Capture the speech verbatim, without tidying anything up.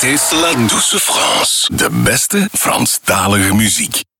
Dit is La Douce France. De beste Franstalige muziek.